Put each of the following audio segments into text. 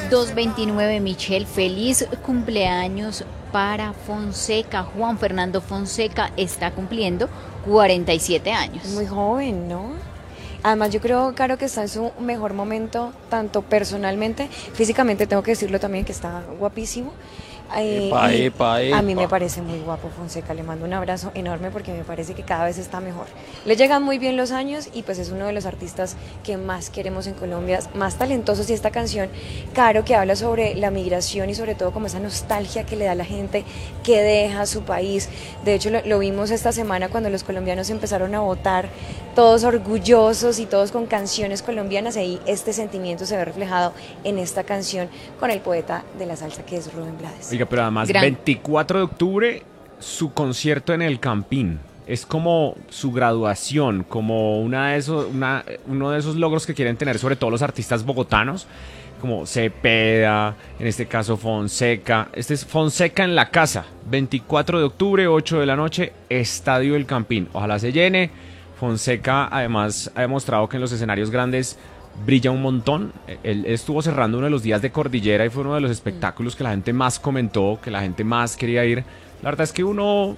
2:29, Michelle, feliz cumpleaños para Fonseca. Juan Fernando Fonseca está cumpliendo 47 años. Muy joven, ¿no? Además yo creo, Caro, que está en su mejor momento, tanto personalmente, físicamente tengo que decirlo también, que está guapísimo. Epa. A mí me parece muy guapo Fonseca, le mando un abrazo enorme porque me parece que cada vez está mejor. Le llegan muy bien los años y pues es uno de los artistas que más queremos en Colombia, más talentosos. Y esta canción, Caro, que habla sobre la migración y sobre todo como esa nostalgia que le da a la gente que deja su país. De hecho lo vimos esta semana cuando los colombianos empezaron a votar, todos orgullosos y todos con canciones colombianas, y este sentimiento se ve reflejado en esta canción con el poeta de la salsa que es Rubén Blades. Oiga, pero además 24 de octubre su concierto en el Campín. Es como su graduación, como uno de esos logros que quieren tener sobre todo los artistas bogotanos, como Cepeda, en este caso Fonseca. Este es Fonseca en la casa, 24 de octubre, 8 de la noche, Estadio El Campín. Ojalá se llene. Fonseca además ha demostrado que en los escenarios grandes brilla un montón. Él estuvo cerrando uno de los días de Cordillera y fue uno de los espectáculos que la gente más comentó, que la gente más quería ir. La verdad es que uno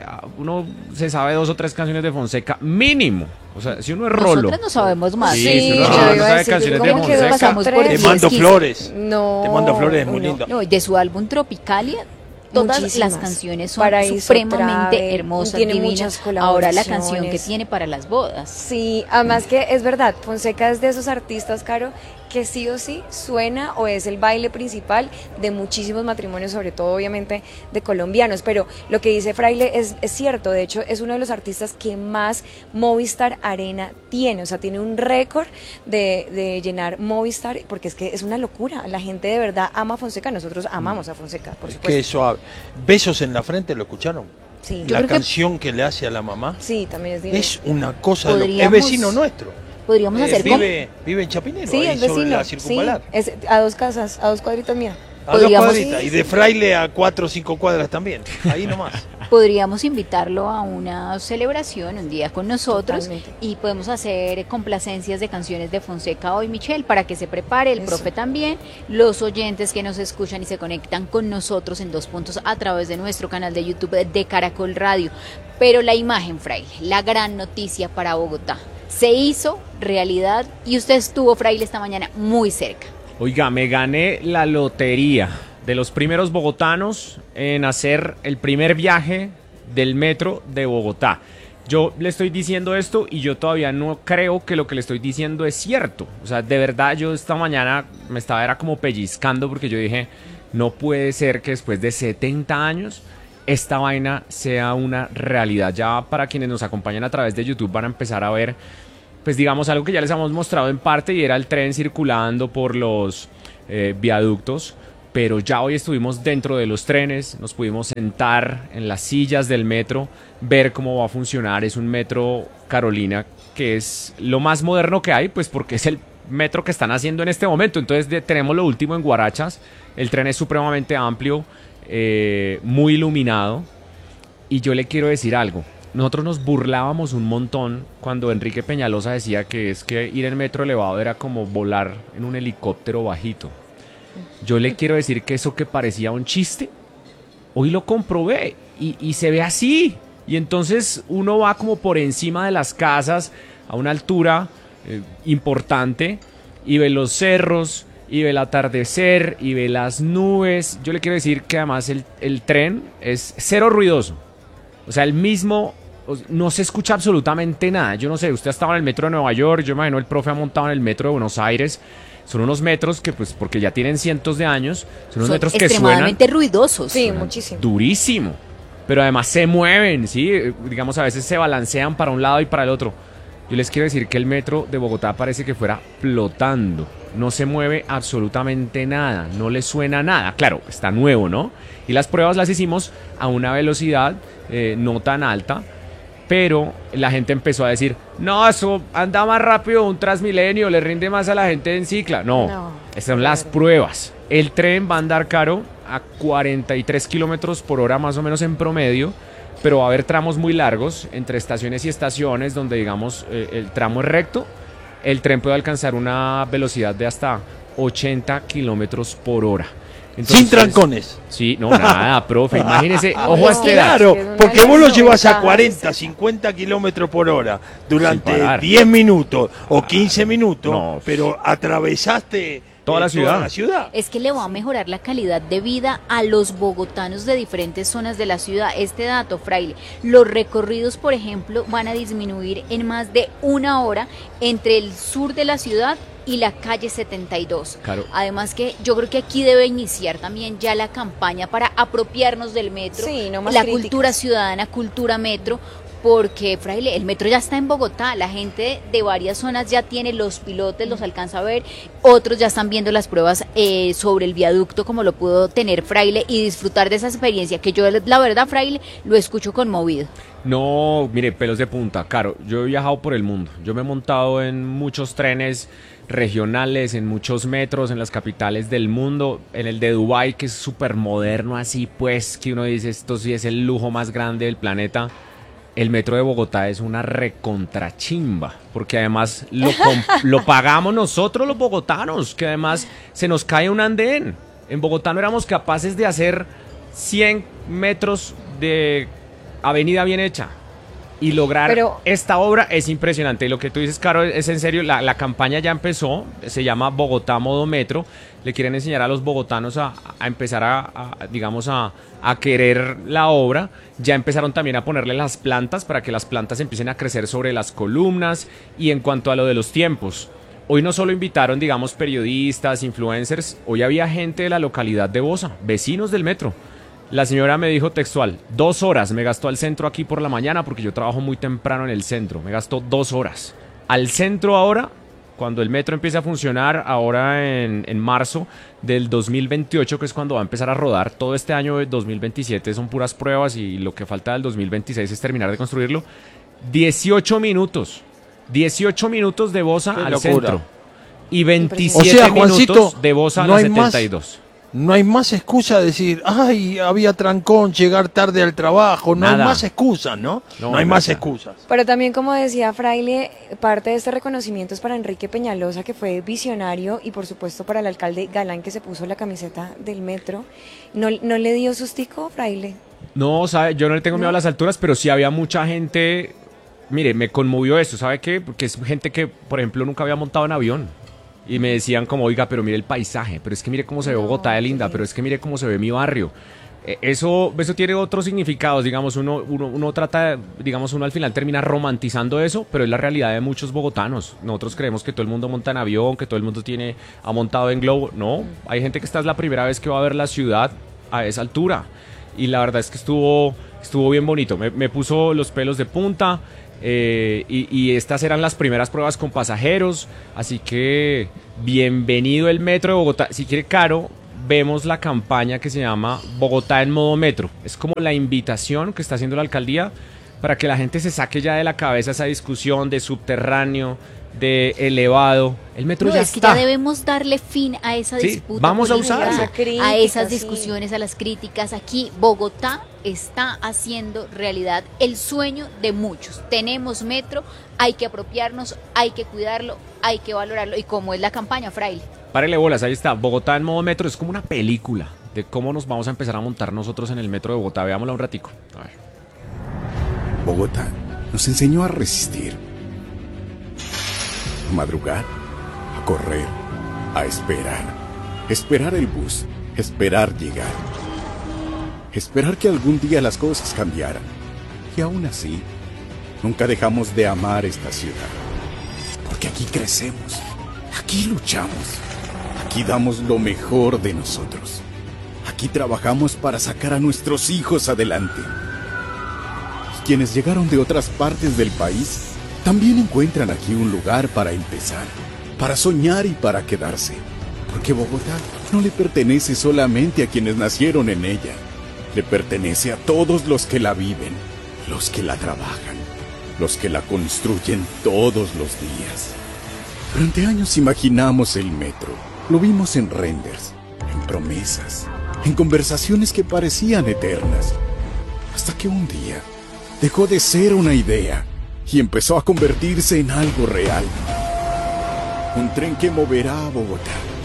se sabe 2 o 3 canciones de Fonseca mínimo. O sea, si uno es rolo. Nosotros no sabemos más. Sí, Sí, si uno yo no iba a sabe decir, canciones ¿cómo de quedó? Fonseca. Pasamos por Te el mando 10, flores. No, Te mando flores, muy lindo. No, y de su álbum Tropicalia, todas Muchísimas. las canciones son Paraíso supremamente Travel, hermosas, tiene divinas. muchas Ahora la colaboraciones. canción que tiene para las bodas. Sí, además que es verdad, Fonseca es de esos artistas, Caro, que sí o sí suena o es el baile principal de muchísimos matrimonios, sobre todo obviamente de colombianos. Pero lo que dice Fraile es cierto. De hecho es uno de los artistas que más Movistar Arena tiene, o sea, tiene un récord de llenar Movistar, porque es que es una locura, la gente de verdad ama a Fonseca, nosotros amamos a Fonseca, por supuesto. Qué suave. Besos en la frente, ¿lo escucharon? Sí, Yo La creo que- canción que le hace a la mamá sí, también es divino. es una cosa de loco. Es Podríamos- vecino nuestro. Podríamos hacer como... Vive en Chapinero, Sí, ahí es sobre vecino, la sí, circunvalar. es a 2 casas, a 2 cuadritas mías. A 2 podríamos- cuadritas. Y de Fraile a 4 o 5 cuadras también. Ahí nomás. Podríamos invitarlo a una celebración un día con nosotros. Totalmente. Y podemos hacer complacencias de canciones de Fonseca hoy, Michelle, para que se prepare, el Eso. profe también, los oyentes que nos escuchan y se conectan con nosotros en 2 puntos a través de nuestro canal de YouTube de Caracol Radio. Pero la imagen, Fraile, la gran noticia para Bogotá, se hizo realidad y usted estuvo, Fraile, esta mañana muy cerca. Oiga, me gané la lotería de los primeros bogotanos en hacer el primer viaje del metro de Bogotá. Yo le estoy diciendo esto y yo todavía no creo que lo que le estoy diciendo es cierto. O sea, de verdad yo esta mañana era como pellizcando porque yo dije, no puede ser que después de 70 años esta vaina sea una realidad. Ya para quienes nos acompañan a través de YouTube van a empezar a ver, pues digamos, algo que ya les hemos mostrado en parte, y era el tren circulando por los viaductos. Pero ya hoy estuvimos dentro de los trenes, nos pudimos sentar en las sillas del metro, ver cómo va a funcionar. Es un metro, Carolina, que es lo más moderno que hay, pues porque es el metro que están haciendo en este momento. Entonces tenemos lo último en Guarachas. El tren es supremamente amplio, muy iluminado. Y yo le quiero decir algo. Nosotros nos burlábamos un montón cuando Enrique Peñalosa decía que es que ir en metro elevado era como volar en un helicóptero bajito. Yo le quiero decir que eso que parecía un chiste, hoy lo comprobé y se ve así. Y entonces uno va como por encima de las casas a una altura importante y ve los cerros y ve el atardecer y ve las nubes. Yo le quiero decir que además el tren es cero ruidoso. O sea, el mismo, no se escucha absolutamente nada. Yo no sé, usted ha estado en el metro de Nueva York, yo imagino el profe ha montado en el metro de Buenos Aires. Son unos metros que, pues, porque ya tienen cientos de años, son unos metros que suenan extremadamente ruidosos. Sí, muchísimo. durísimo. Pero además se mueven, ¿sí? Digamos, a veces se balancean para un lado y para el otro. Yo les quiero decir que el metro de Bogotá parece que fuera flotando. No se mueve absolutamente nada, no le suena nada. Claro, está nuevo, ¿no? Y las pruebas las hicimos a una velocidad no tan alta, pero la gente empezó a decir, no, eso anda más rápido un Transmilenio, le rinde más a la gente en cicla. No, estas son las pruebas. El tren va a andar, Caro, a 43 kilómetros por hora más o menos en promedio, pero va a haber tramos muy largos entre estaciones y estaciones donde, digamos, el tramo es recto. El tren puede alcanzar una velocidad de hasta 80 kilómetros por hora. Sin trancones. Sí, no, nada, profe. Imagínese, ojo a este Claro, Es una porque vos lo gran llevas a ventaja, 40, sí. 50 kilómetros por hora durante Sin parar. 10 minutos o 15 minutos, No. pero atravesaste Toda la ciudad. la ciudad. Es que le va a mejorar la calidad de vida a los bogotanos de diferentes zonas de la ciudad. Este dato, Fraile, los recorridos, por ejemplo, van a disminuir en más de 1 hora entre el sur de la ciudad y la calle 72. Claro. Además que yo creo que aquí debe iniciar también ya la campaña para apropiarnos del metro, Sí, no más la críticas. cultura ciudadana, cultura metro, porque, Fraile, el metro ya está en Bogotá, la gente de varias zonas ya tiene los pilotes, los alcanza a ver, otros ya están viendo las pruebas sobre el viaducto, como lo pudo tener Fraile, y disfrutar de esa experiencia, que yo, la verdad, Fraile, lo escucho conmovido. No, mire, pelos de punta, Caro. Yo he viajado por el mundo. Yo me he montado en muchos trenes regionales, en muchos metros, en las capitales del mundo, en el de Dubái, que es súper moderno, así pues, que uno dice, esto sí es el lujo más grande del planeta. El metro de Bogotá es una recontrachimba, porque además lo pagamos nosotros los bogotanos, que además se nos cae un andén. En Bogotá no éramos capaces de hacer 100 metros de avenida bien hecha. Y lograr esta obra es impresionante. Y lo que tú dices, Caro, es en serio. La campaña ya empezó, se llama Bogotá Modo Metro. Le quieren enseñar a los bogotanos a empezar a querer la obra. Ya empezaron también a ponerle las plantas para que las plantas empiecen a crecer sobre las columnas. Y en cuanto a lo de los tiempos, hoy no solo invitaron, digamos, periodistas, influencers, hoy había gente de la localidad de Bosa, vecinos del metro. La señora me dijo textual, 2 horas me gastó al centro aquí por la mañana porque yo trabajo muy temprano en el centro, me gastó 2 horas. Al centro ahora, cuando el metro empiece a funcionar, ahora en marzo del 2028, que es cuando va a empezar a rodar, todo este año de 2027 son puras pruebas y lo que falta del 2026 es terminar de construirlo, 18 minutos de Bosa Qué al locura. centro y 27 O sea, Juancito, minutos de Bosa a no la hay más- 72. No hay más excusa de decir, ay, había trancón, llegar tarde al trabajo. No Nada. hay más excusas, ¿no? No, No hay más nada. excusas. Pero también, como decía Fraile, parte de este reconocimiento es para Enrique Peñalosa, que fue visionario, y por supuesto para el alcalde Galán, que se puso la camiseta del metro. ¿No le dio sustico, Fraile? No, sabe, yo no le tengo miedo a las alturas, pero sí había mucha gente. Mire, me conmovió esto, ¿sabe qué? Porque es gente que, por ejemplo, nunca había montado en avión. Y me decían como, oiga, pero mire el paisaje, pero es que mire cómo se ve Bogotá de linda, pero es que mire cómo se ve mi barrio. Eso tiene otros significados, digamos, uno trata, digamos, uno al final termina romantizando eso, pero es la realidad de muchos bogotanos. Nosotros creemos que todo el mundo monta en avión, que todo el mundo ha montado en globo. No, hay gente que esta es la primera vez que va a ver la ciudad a esa altura. Y la verdad es que estuvo bien bonito, me puso los pelos de punta. Y estas eran las primeras pruebas con pasajeros, así que bienvenido el metro de Bogotá. Si quiere, Caro, vemos la campaña que se llama Bogotá en modo metro. Es como la invitación que está haciendo la alcaldía para que la gente se saque ya de la cabeza esa discusión de subterráneo, de elevado. El metro No, ya es que está. ya debemos darle fin a esa Sí, disputa vamos a política, usarlo. Esa crítica, a esas sí. discusiones, a las críticas. Aquí Bogotá está haciendo realidad el sueño de muchos. Tenemos metro, hay que apropiarnos, hay que cuidarlo, hay que valorarlo. Y como es la campaña, Fraile. Párele bolas, ahí está. Bogotá en modo metro es como una película de cómo nos vamos a empezar a montar nosotros en el metro de Bogotá. Veámosla un ratico. A ver. Bogotá nos enseñó a resistir, a madrugar, a correr, a esperar el bus, esperar llegar, esperar que algún día las cosas cambiaran. Y aún así, nunca dejamos de amar esta ciudad, porque aquí crecemos, aquí luchamos, aquí damos lo mejor de nosotros, aquí trabajamos para sacar a nuestros hijos adelante. Quienes llegaron de otras partes del país también encuentran aquí un lugar para empezar, para soñar y para quedarse. Porque Bogotá no le pertenece solamente a quienes nacieron en ella, le pertenece a todos los que la viven, los que la trabajan, los que la construyen todos los días. Durante años imaginamos el metro, lo vimos en renders, en promesas, en conversaciones que parecían eternas, hasta que un día dejó de ser una idea y empezó a convertirse en algo real. Un tren que moverá a Bogotá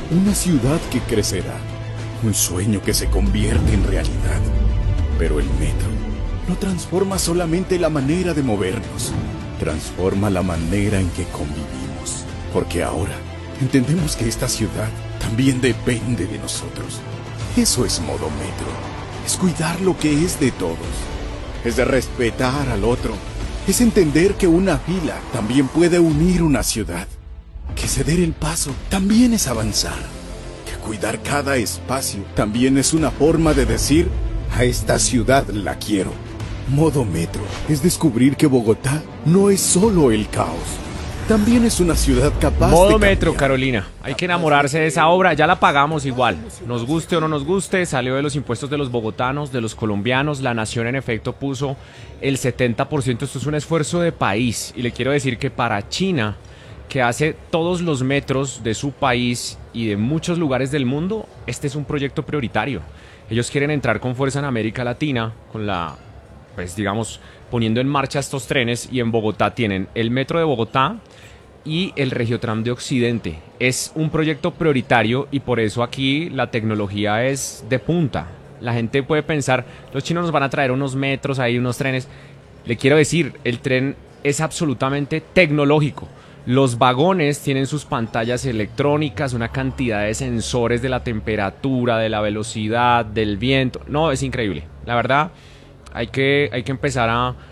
una ciudad que crecerá, un sueño que se convierte en realidad. Pero el metro no transforma solamente la manera de movernos, transforma la manera en que convivimos. Porque ahora entendemos que esta ciudad también depende de nosotros. Eso es modo metro, es cuidar lo que es de todos, es de respetar al otro, es entender que una fila también puede unir una ciudad, que ceder el paso también es avanzar, que cuidar cada espacio también es una forma de decir, a esta ciudad la quiero. Modo metro es descubrir que Bogotá no es solo el caos, también es una ciudad capaz de Modo cambiar. metro, Carolina. Hay que enamorarse de esa obra. Ya la pagamos igual. Nos guste o no nos guste, salió de los impuestos de los bogotanos, de los colombianos. La nación, en efecto, puso el 70%. Esto es un esfuerzo de país. Y le quiero decir que para China, que hace todos los metros de su país y de muchos lugares del mundo, este es un proyecto prioritario. Ellos quieren entrar con fuerza en América Latina, con la, pues digamos, poniendo en marcha estos trenes, y en Bogotá tienen el metro de Bogotá y el Regiotram de Occidente. Es un proyecto prioritario y por eso aquí la tecnología es de punta. La gente puede pensar, los chinos nos van a traer unos metros ahí, unos trenes. Le quiero decir, el tren es absolutamente tecnológico. Los vagones tienen sus pantallas electrónicas, una cantidad de sensores de la temperatura, de la velocidad, del viento. No, es increíble. La verdad, hay que empezar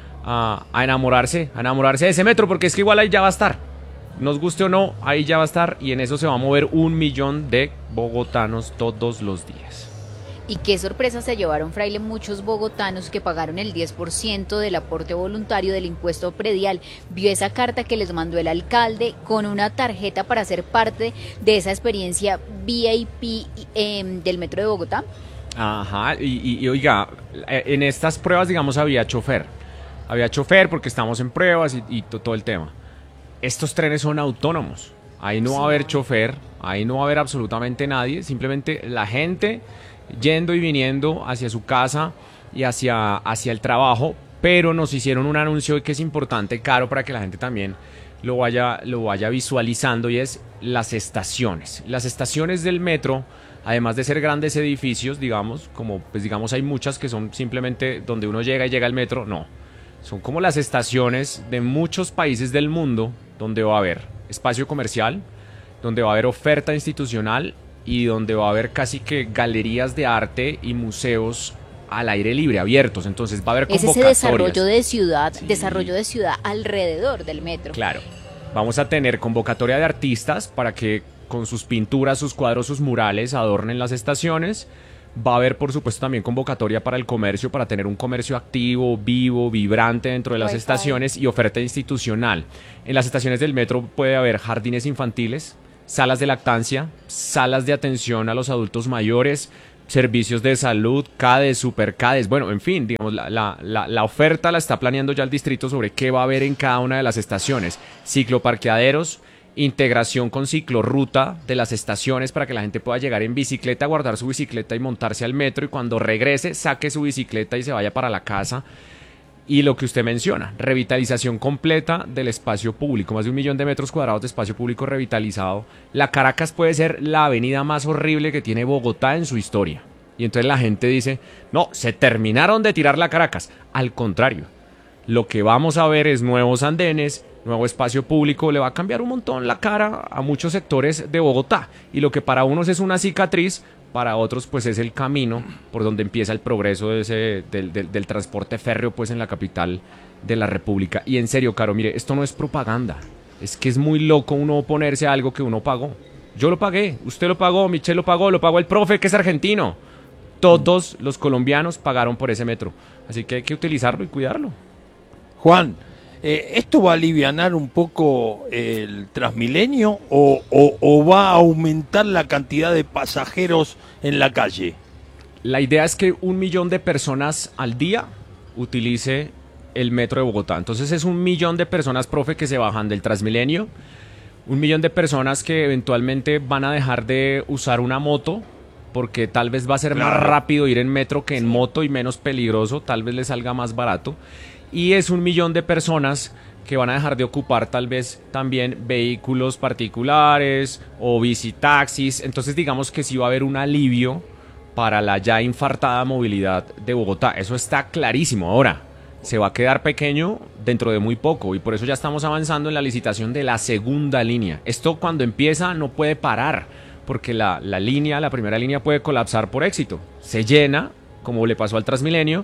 a enamorarse de ese metro, porque es que igual ahí ya va a estar. Nos guste o no, ahí ya va a estar, y en eso se va a mover 1 millón de bogotanos todos los días. Y qué sorpresa se llevaron, Fraile, muchos bogotanos que pagaron el 10% del aporte voluntario del impuesto predial. Vio esa carta que les mandó el alcalde con una tarjeta para ser parte de esa experiencia VIP del Metro de Bogotá. Ajá, y oiga, en estas pruebas, digamos, había chofer. Había chofer porque estamos en pruebas y todo el tema. Estos trenes son autónomos. Ahí no va a haber chofer, ahí no va a haber absolutamente nadie. Simplemente la gente yendo y viniendo hacia su casa y hacia el trabajo. Pero nos hicieron un anuncio que es importante, Caro, para que la gente también lo vaya visualizando, y es las estaciones. Las estaciones del metro, además de ser grandes edificios, digamos, como pues digamos hay muchas que son simplemente donde uno llega y llega al metro, no. Son como las estaciones de muchos países del mundo donde va a haber espacio comercial, donde va a haber oferta institucional y donde va a haber casi que galerías de arte y museos al aire libre, abiertos. Entonces va a haber convocatorias. Es ese desarrollo de ciudad alrededor del metro. Claro. Vamos a tener convocatoria de artistas para que con sus pinturas, sus cuadros, sus murales adornen las estaciones. Va a haber, por supuesto, también convocatoria para el comercio, para tener un comercio activo, vivo, vibrante dentro de las estaciones, y oferta institucional. En las estaciones del metro puede haber jardines infantiles, salas de lactancia, salas de atención a los adultos mayores, servicios de salud, CADES, superCADES. Bueno, en fin, digamos, la oferta la está planeando ya el distrito sobre qué va a haber en cada una de las estaciones. Cicloparqueaderos, integración con ciclorruta de las estaciones para que la gente pueda llegar en bicicleta, guardar su bicicleta y montarse al metro, y cuando regrese saque su bicicleta y se vaya para la casa. Y lo que usted menciona, revitalización completa del espacio público, más de 1 millón de metros cuadrados de espacio público revitalizado. La Caracas puede ser la avenida más horrible que tiene Bogotá en su historia. Y entonces la gente dice, no, se terminaron de tirar la Caracas. Al contrario, lo que vamos a ver es nuevos andenes, nuevo espacio público. Le va a cambiar un montón la cara a muchos sectores de Bogotá, y lo que para unos es una cicatriz, para otros pues es el camino por donde empieza el progreso de del transporte férreo pues en la capital de la República. Y en serio, Caro, mire, esto no es propaganda, es que es muy loco uno oponerse a algo que uno pagó. Yo lo pagué, usted lo pagó, Michelle lo pagó el profe que es argentino. Todos los colombianos pagaron por ese metro, así que hay que utilizarlo y cuidarlo. Juan, ¿esto va a alivianar un poco el Transmilenio o va a aumentar la cantidad de pasajeros en la calle? La idea es que 1 millón de personas al día utilice el metro de Bogotá. Entonces es 1 millón de personas, profe, que se bajan del Transmilenio, 1 millón de personas que eventualmente van a dejar de usar una moto, porque tal vez va a ser más rápido ir en metro que en moto y menos peligroso, tal vez les salga más barato. Y es 1 millón de personas que van a dejar de ocupar tal vez también vehículos particulares o bicitaxis. Entonces digamos que sí va a haber un alivio para la ya infartada movilidad de Bogotá. Eso está clarísimo. Ahora, se va a quedar pequeño dentro de muy poco y por eso ya estamos avanzando en la licitación de la segunda línea. Esto cuando empieza no puede parar porque la primera línea puede colapsar por éxito. Se llena, como le pasó al Transmilenio,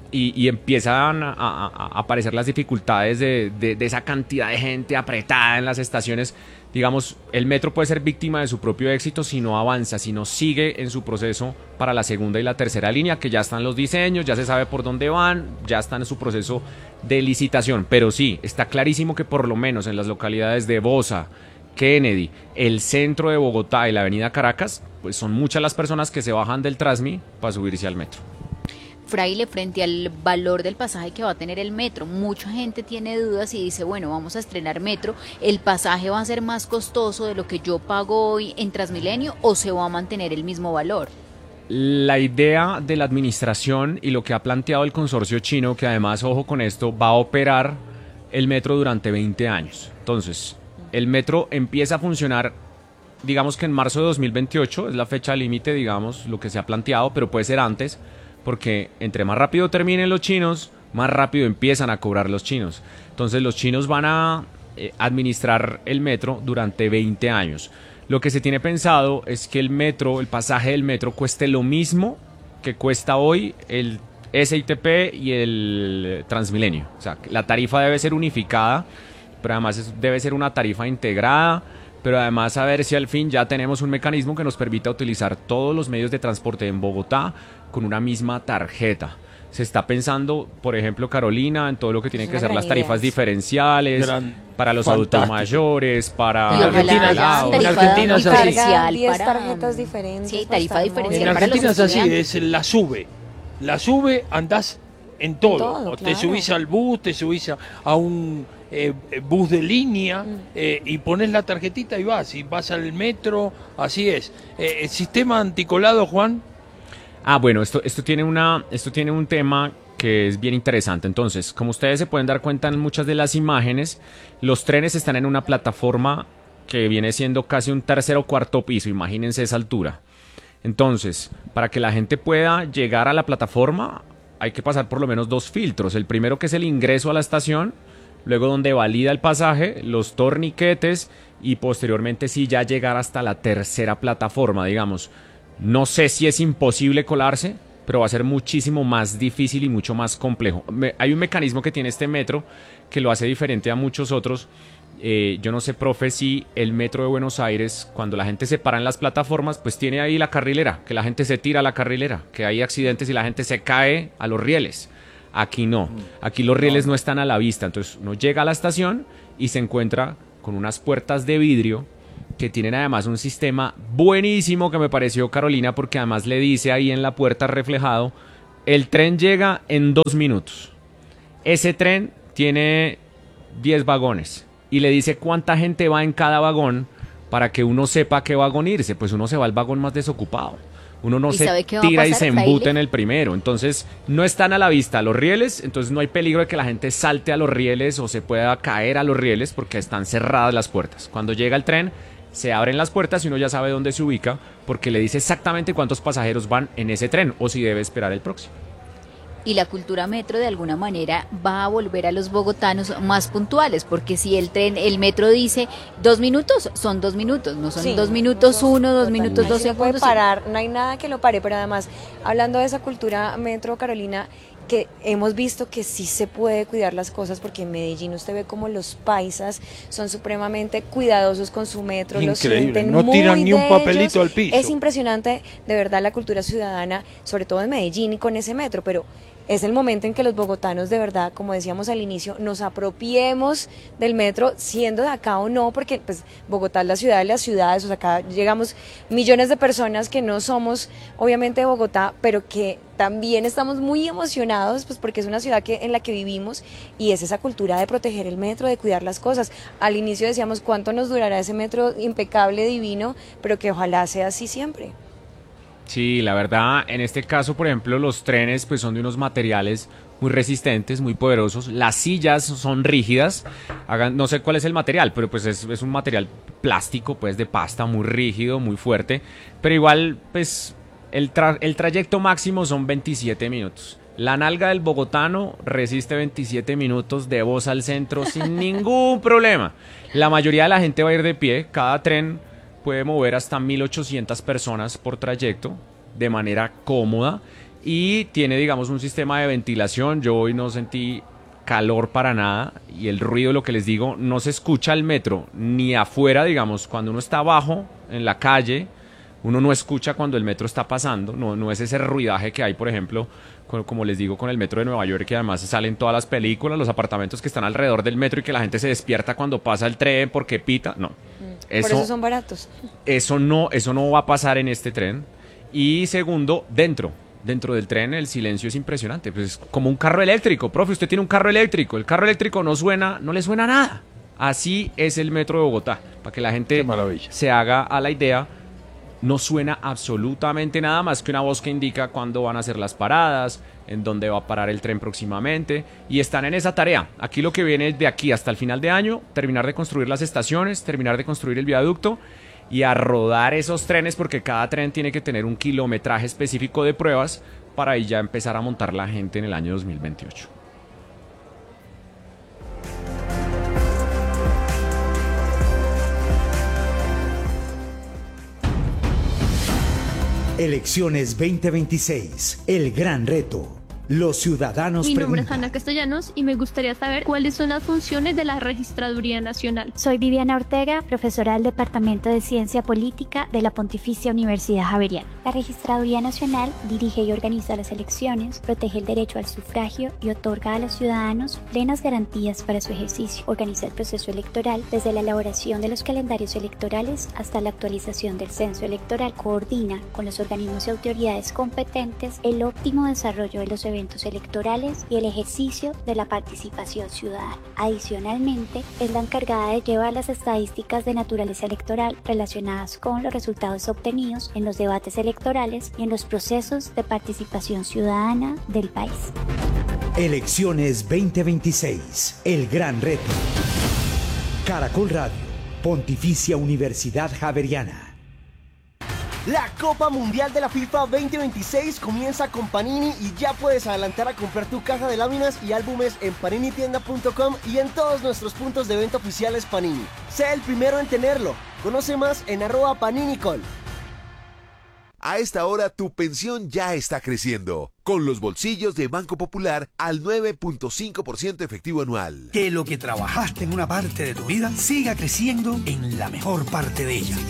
y empiezan a aparecer las dificultades de esa cantidad de gente apretada en las estaciones. Digamos, el metro puede ser víctima de su propio éxito si no avanza, si no sigue en su proceso para la segunda y la tercera línea, que ya están los diseños, ya se sabe por dónde van, ya están en su proceso de licitación. Pero sí, está clarísimo que por lo menos en las localidades de Bosa, Kennedy, el centro de Bogotá y la avenida Caracas, pues son muchas las personas que se bajan del Transmi para subirse al metro. Fraile, frente al valor del pasaje que va a tener el metro, mucha gente tiene dudas y dice, bueno, vamos a estrenar metro, ¿el pasaje va a ser más costoso de lo que yo pago hoy en Transmilenio o se va a mantener el mismo valor? La idea de la administración y lo que ha planteado el consorcio chino, que además, ojo con esto, va a operar el metro durante 20 años. Entonces, el metro empieza a funcionar, digamos que en marzo de 2028, es la fecha límite, digamos, lo que se ha planteado, pero puede ser antes, porque entre más rápido terminen los chinos, más rápido empiezan a cobrar los chinos. Entonces los chinos van a administrar el metro durante 20 años. Lo que se tiene pensado es que el metro, el pasaje del metro, cueste lo mismo que cuesta hoy el SITP y el Transmilenio. O sea, la tarifa debe ser unificada, pero además debe ser una tarifa integrada, pero además a ver si al fin ya tenemos un mecanismo que nos permita utilizar todos los medios de transporte en Bogotá con una misma tarjeta. Se está pensando, por ejemplo, Carolina, en todo lo que tienen que ser las tarifas diferenciales para los adultos mayores, para y ojalá en Argentina es así. 10 tarjetas diferentes. Sí, tarifa diferencial En para Argentina los es así, estudiantes. es la sube, andás en todo. En todo, O te claro. subís al bus, te subís a un bus de línea y pones la tarjetita y vas al metro, así es. El sistema anticolado, Juan. Ah, bueno, esto tiene un tema que es bien interesante. Entonces, como ustedes se pueden dar cuenta en muchas de las imágenes, los trenes están en una plataforma que viene siendo casi un tercer o cuarto piso, imagínense esa altura. Entonces, para que la gente pueda llegar a la plataforma, hay que pasar por lo menos 2 filtros. El primero, que es el ingreso a la estación, luego donde valida el pasaje, los torniquetes y posteriormente sí ya llegar hasta la tercera plataforma, digamos. No sé si es imposible colarse, pero va a ser muchísimo más difícil y mucho más complejo. Hay un mecanismo que tiene este metro que lo hace diferente a muchos otros. Yo no sé, profe, si el metro de Buenos Aires, cuando la gente se para en las plataformas, pues tiene ahí la carrilera, que la gente se tira a la carrilera, que hay accidentes y la gente se cae a los rieles. Aquí no, aquí los rieles no están a la vista, entonces uno llega a la estación y se encuentra con unas puertas de vidrio que tienen además un sistema buenísimo que me pareció, Carolina, porque además le dice ahí en la puerta reflejado, el tren llega en 2 minutos. Ese tren tiene 10 vagones y le dice cuánta gente va en cada vagón para que uno sepa a qué vagón irse. Pues uno se va al vagón más desocupado. Uno no se tira y se embuta en el primero. Entonces no están a la vista los rieles, entonces no hay peligro de que la gente salte a los rieles o se pueda caer a los rieles porque están cerradas las puertas. Cuando llega el tren, se abren las puertas y uno ya sabe dónde se ubica porque le dice exactamente cuántos pasajeros van en ese tren o si debe esperar el próximo. Y la cultura metro de alguna manera va a volver a los bogotanos más puntuales, porque si el metro dice 2 minutos, son 2 minutos, no son 2 minutos 1, 2 minutos 2 No puede segundos. parar, no hay nada que lo pare, pero además, hablando de esa cultura metro, Carolina, que hemos visto que sí se puede cuidar las cosas, porque en Medellín usted ve como los paisas son supremamente cuidadosos con su metro, lo Increíble, sienten no muy tiran ni un de papelito ellos. al piso. Es impresionante, de verdad, la cultura ciudadana, sobre todo en Medellín y con ese metro, pero es el momento en que los bogotanos, de verdad, como decíamos al inicio, nos apropiemos del metro, siendo de acá o no, porque pues Bogotá es la ciudad de las ciudades, o sea, acá llegamos millones de personas que no somos, obviamente, de Bogotá, pero que también estamos muy emocionados, pues porque es una ciudad en la que vivimos y es esa cultura de proteger el metro, de cuidar las cosas. Al inicio decíamos cuánto nos durará ese metro impecable, divino, pero que ojalá sea así siempre. Sí, la verdad, en este caso, por ejemplo, los trenes pues son de unos materiales muy resistentes, muy poderosos. Las sillas son rígidas. No sé cuál es el material, pero pues es un material plástico, pues de pasta, muy rígido, muy fuerte. Pero igual, pues el trayecto máximo son 27 minutos. La nalga del bogotano resiste 27 minutos de Voz al Centro sin ningún problema. La mayoría de la gente va a ir de pie. Cada tren puede mover hasta 1.800 personas por trayecto de manera cómoda y tiene, digamos, un sistema de ventilación. Yo hoy no sentí calor para nada y el ruido, lo que les digo, no se escucha el metro ni afuera, digamos, cuando uno está abajo en la calle, uno no escucha cuando el metro está pasando, no es ese ruidaje que hay, por ejemplo, como les digo, con el metro de Nueva York, que además salen todas las películas, los apartamentos que están alrededor del metro y que la gente se despierta cuando pasa el tren porque pita, no. Por eso son baratos. Eso no va a pasar en este tren. Y segundo, dentro del tren el silencio es impresionante, pues es como un carro eléctrico. Profe, usted tiene un carro eléctrico, el carro eléctrico no le suena nada. Así es el metro de Bogotá, para que la gente se haga a la idea. No suena absolutamente nada más que una voz que indica cuándo van a ser las paradas, en dónde va a parar el tren próximamente, y están en esa tarea. Aquí lo que viene es de aquí hasta el final de año, terminar de construir las estaciones, terminar de construir el viaducto y a rodar esos trenes, porque cada tren tiene que tener un kilometraje específico de pruebas para ahí ya empezar a montar la gente en el año 2028. Elecciones 2026, el gran reto. Los ciudadanos Mi nombre es preguntan. Ana Castellanos y me gustaría saber cuáles son las funciones de la Registraduría Nacional. Soy Viviana Ortega, profesora del Departamento de Ciencia Política de la Pontificia Universidad Javeriana. La Registraduría Nacional dirige y organiza las elecciones, protege el derecho al sufragio y otorga a los ciudadanos plenas garantías para su ejercicio. Organiza el proceso electoral desde la elaboración de los calendarios electorales hasta la actualización del censo electoral. Coordina con los organismos y autoridades competentes el óptimo desarrollo de los eventos electorales y el ejercicio de la participación ciudadana. Adicionalmente, es la encargada de llevar las estadísticas de naturaleza electoral relacionadas con los resultados obtenidos en los debates electorales y en los procesos de participación ciudadana del país. Elecciones 2026, el gran reto. Caracol Radio, Pontificia Universidad Javeriana. La Copa Mundial de la FIFA 2026 comienza con Panini y ya puedes adelantar a comprar tu caja de láminas y álbumes en paninitienda.com y en todos nuestros puntos de venta oficiales Panini. Sé el primero en tenerlo. Conoce más en @paninicol. A esta hora tu pensión ya está creciendo, con los bolsillos de Banco Popular al 9.5% efectivo anual. Que lo que trabajaste en una parte de tu vida siga creciendo en la mejor parte de ella.